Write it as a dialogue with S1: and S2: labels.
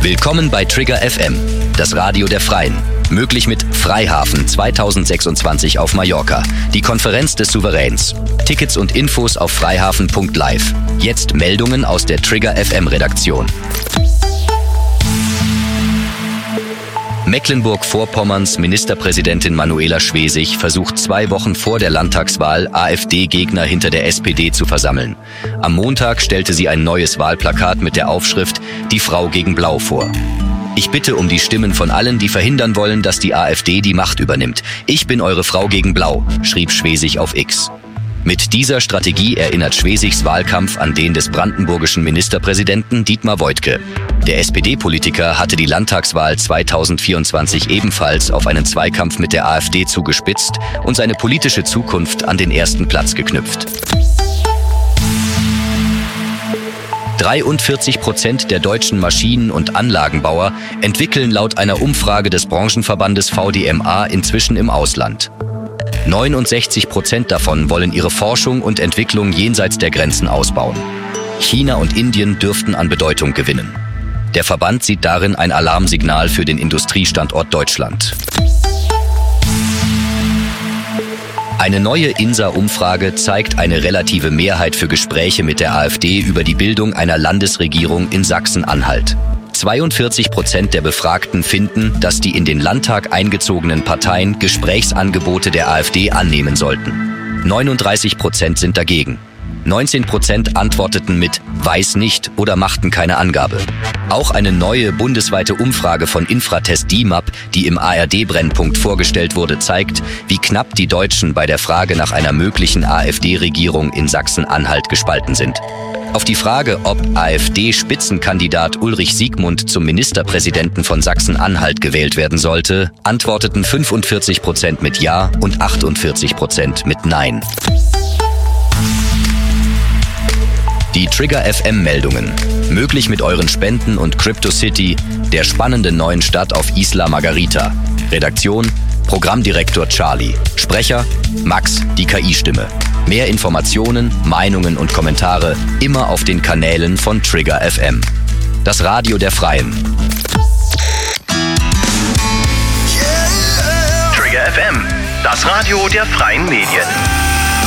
S1: Willkommen bei Trigger FM, das Radio der Freien. Möglich mit Freihafen 2026 auf Mallorca, die Konferenz des Souveräns. Tickets und Infos auf freihafen.live. Jetzt Meldungen aus der Trigger FM Redaktion. Mecklenburg-Vorpommerns Ministerpräsidentin Manuela Schwesig versucht 2 Wochen vor der Landtagswahl AfD-Gegner hinter der SPD zu versammeln. Am Montag stellte sie ein neues Wahlplakat mit der Aufschrift »Die Frau gegen Blau« vor. Ich bitte um die Stimmen von allen, die verhindern wollen, dass die AfD die Macht übernimmt. Ich bin eure Frau gegen Blau, schrieb Schwesig auf X. Mit dieser Strategie erinnert Schwesigs Wahlkampf an den des brandenburgischen Ministerpräsidenten Dietmar Woidke. Der SPD-Politiker hatte die Landtagswahl 2024 ebenfalls auf einen Zweikampf mit der AfD zugespitzt und seine politische Zukunft an den ersten Platz geknüpft. 43% der deutschen Maschinen- und Anlagenbauer entwickeln laut einer Umfrage des Branchenverbandes VDMA inzwischen im Ausland. 69% davon wollen ihre Forschung und Entwicklung jenseits der Grenzen ausbauen. China und Indien dürften an Bedeutung gewinnen. Der Verband sieht darin ein Alarmsignal für den Industriestandort Deutschland. Eine neue INSA-Umfrage zeigt eine relative Mehrheit für Gespräche mit der AfD über die Bildung einer Landesregierung in Sachsen-Anhalt. 42% der Befragten finden, dass die in den Landtag eingezogenen Parteien Gesprächsangebote der AfD annehmen sollten. 39% sind dagegen. 19% antworteten mit »weiß nicht« oder machten keine Angabe. Auch eine neue bundesweite Umfrage von Infratest DIMAP, die im ARD-Brennpunkt vorgestellt wurde, zeigt, wie knapp die Deutschen bei der Frage nach einer möglichen AfD-Regierung in Sachsen-Anhalt gespalten sind. Auf die Frage, ob AfD-Spitzenkandidat Ulrich Siegmund zum Ministerpräsidenten von Sachsen-Anhalt gewählt werden sollte, antworteten 45% mit Ja und 48% mit Nein. Die Trigger FM-Meldungen. Möglich mit euren Spenden und CryptoCity, der spannenden neuen Stadt auf Isla Margarita. Redaktion: Programmdirektor Charlie. Sprecher: Max, die KI-Stimme. Mehr Informationen, Meinungen und Kommentare immer auf den Kanälen von Trigger FM. Das Radio der Freien.
S2: Trigger FM, das Radio der Freien Medien.